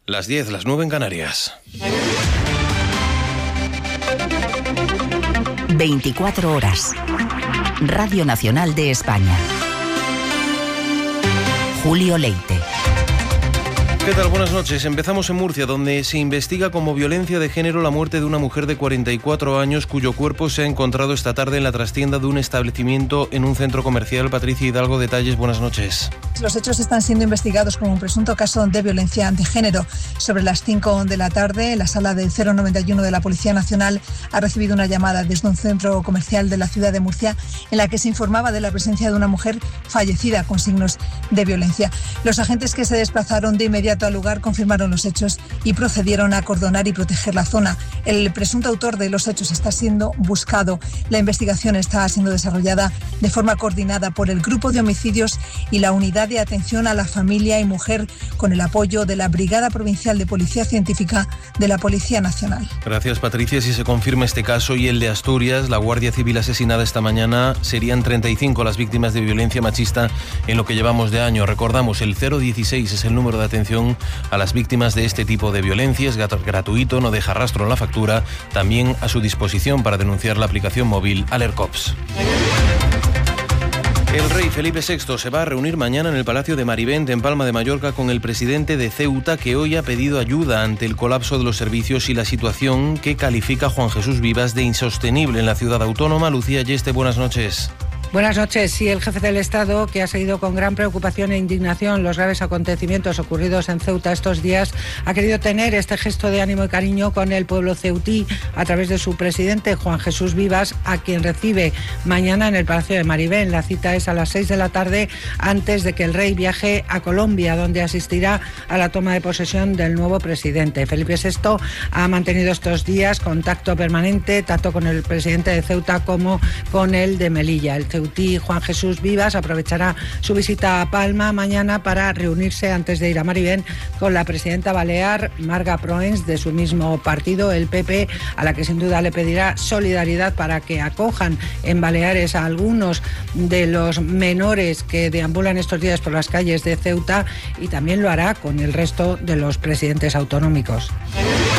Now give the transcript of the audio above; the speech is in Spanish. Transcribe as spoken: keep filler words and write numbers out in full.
Las diez, las nueve en Canarias. veinticuatro horas. Radio Nacional de España. Julio Leite. ¿Qué tal? Buenas noches. Empezamos en Murcia, donde se investiga como violencia de género la muerte de una mujer de cuarenta y cuatro años cuyo cuerpo se ha encontrado esta tarde en la trastienda de un establecimiento en un centro comercial. Patricia Hidalgo, detalles. Buenas noches. Los hechos están siendo investigados como un presunto caso de violencia de género. Sobre las cinco de la tarde, la sala del cero noventa y uno de la Policía Nacional ha recibido una llamada desde un centro comercial de la ciudad de Murcia en la que se informaba de la presencia de una mujer fallecida con signos de violencia. Los agentes que se desplazaron de inmediato al lugar confirmaron los hechos y procedieron a acordonar y proteger la zona. El presunto autor de los hechos está siendo buscado. La investigación está siendo desarrollada de forma coordinada por el Grupo de Homicidios y la Unidad de Atención a la Familia y Mujer, con el apoyo de la Brigada Provincial de Policía Científica de la Policía Nacional. Gracias, Patricia. Si se confirma este caso y el de Asturias, la Guardia Civil asesinada esta mañana, serían treinta y cinco las víctimas de violencia machista en lo que llevamos de año. Recordamos, el cero dieciséis es el número de atención a las víctimas de este tipo de violencia. Es gratuito, no deja rastro en la factura. También a su disposición para denunciar la aplicación móvil AlertCops. El rey Felipe sexto se va a reunir mañana en el Palacio de Marivent, en Palma de Mallorca, con el presidente de Ceuta, que hoy ha pedido ayuda ante el colapso de los servicios y la situación que califica Juan Jesús Vivas de insostenible en la ciudad autónoma. Lucía Yeste, buenas noches. Buenas noches. Sí, el jefe del Estado, que ha seguido con gran preocupación e indignación los graves acontecimientos ocurridos en Ceuta estos días, ha querido tener este gesto de ánimo y cariño con el pueblo ceutí a través de su presidente, Juan Jesús Vivas, a quien recibe mañana en el Palacio de Marivent. La cita es a las seis de la tarde, antes de que el rey viaje a Colombia, donde asistirá a la toma de posesión del nuevo presidente. Felipe sexto ha mantenido estos días contacto permanente, tanto con el presidente de Ceuta como con el de Melilla. El Juan Jesús Vivas aprovechará su visita a Palma mañana para reunirse antes de ir a Marivent con la presidenta balear, Marga Proens, de su mismo partido, el P P, a la que sin duda le pedirá solidaridad para que acojan en Baleares a algunos de los menores que deambulan estos días por las calles de Ceuta, y también lo hará con el resto de los presidentes autonómicos.